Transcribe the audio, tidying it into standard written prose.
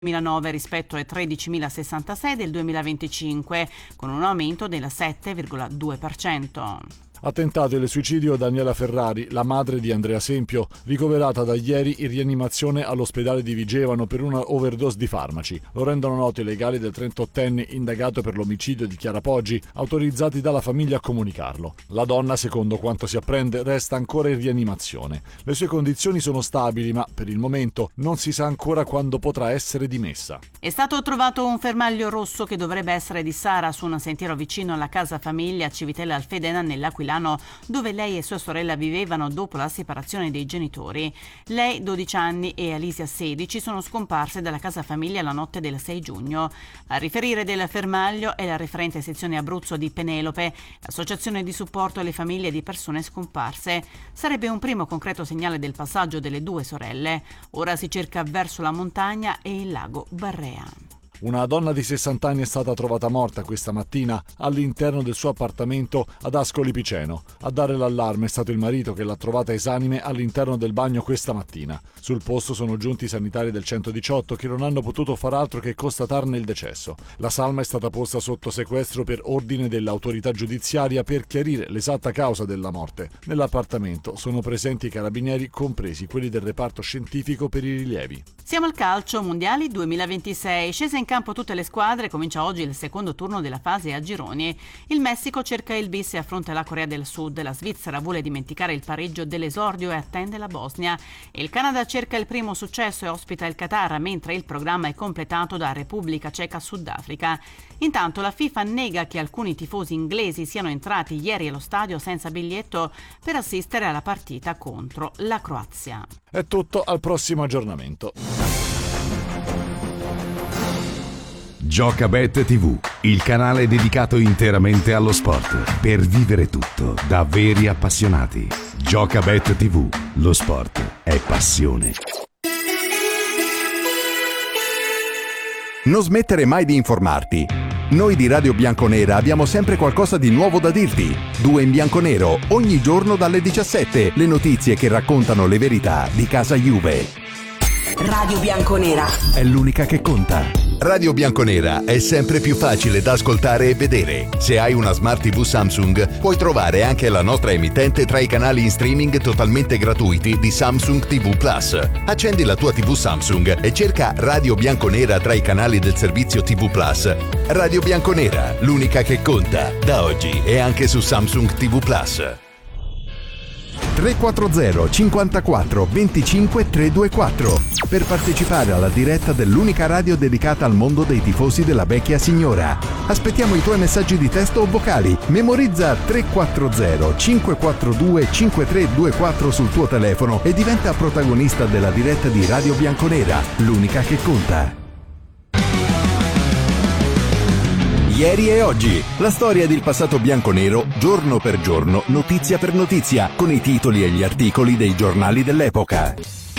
2009 rispetto ai 13.066 del 2025, con un aumento del 7,2%. Attentato e suicidio Daniela Ferrari, la madre di Andrea Sempio, ricoverata da ieri in rianimazione all'ospedale di Vigevano per una overdose di farmaci. Lo rendono noto i legali del 38enne indagato per l'omicidio di Chiara Poggi, autorizzati dalla famiglia a comunicarlo. La donna, secondo quanto si apprende, resta ancora in rianimazione. Le sue condizioni sono stabili, ma per il momento non si sa ancora quando potrà essere dimessa. È stato trovato un fermaglio rosso che dovrebbe essere di Sara su un sentiero vicino alla casa famiglia a Civitella Alfedena nell'Aquilano, dove lei e sua sorella vivevano dopo la separazione dei genitori. Lei, 12 anni, e Alisia, 16, sono scomparse dalla casa famiglia la notte del 6 giugno. A riferire del fermaglio è la referente sezione Abruzzo di Penelope, l'associazione di supporto alle famiglie di persone scomparse. Sarebbe un primo concreto segnale del passaggio delle due sorelle. Ora si cerca verso la montagna e il lago Barrea. Una donna di 60 anni è stata trovata morta questa mattina all'interno del suo appartamento ad Ascoli Piceno. A dare l'allarme è stato il marito che l'ha trovata esanime all'interno del bagno questa mattina. Sul posto sono giunti i sanitari del 118 che non hanno potuto far altro che constatarne il decesso. La salma è stata posta sotto sequestro per ordine dell'autorità giudiziaria per chiarire l'esatta causa della morte. Nell'appartamento sono presenti i carabinieri, compresi quelli del reparto scientifico per i rilievi. Siamo al calcio, mondiali 2026. Scese in campo tutte le squadre, comincia oggi il secondo turno della fase a gironi. Il Messico cerca il bis e affronta la Corea del Sud. La Svizzera vuole dimenticare il pareggio dell'esordio e attende la Bosnia. Il Canada cerca il primo successo e ospita il Qatar, mentre il programma è completato da Repubblica Ceca Sudafrica. Intanto la FIFA nega che alcuni tifosi inglesi siano entrati ieri allo stadio senza biglietto per assistere alla partita contro la Croazia. È tutto, al prossimo aggiornamento. Giocabet TV, il canale dedicato interamente allo sport, per vivere tutto da veri appassionati. Giocabet TV, lo sport è passione. Non smettere mai di informarti. Noi di Radio Bianconera abbiamo sempre qualcosa di nuovo da dirti. 2 in bianconero, ogni giorno dalle 17, le notizie che raccontano le verità di casa Juve. Radio Bianconera È l'unica che conta. Radio Bianconera è sempre più facile da ascoltare e vedere. Se hai una Smart TV Samsung, puoi trovare anche la nostra emittente tra i canali in streaming totalmente gratuiti di Samsung TV Plus. Accendi la tua TV Samsung e cerca Radio Bianconera tra i canali del servizio TV Plus. Radio Bianconera, l'unica che conta, da oggi e anche su Samsung TV Plus. 340 54 25 324 per partecipare alla diretta dell'unica radio dedicata al mondo dei tifosi della vecchia signora. Aspettiamo i tuoi messaggi di testo o vocali. Memorizza 340 542 5324 sul tuo telefono e diventa protagonista della diretta di Radio Bianconera, l'unica che conta. Ieri e oggi, la storia del passato bianconero, giorno per giorno, notizia per notizia, con i titoli e gli articoli dei giornali dell'epoca.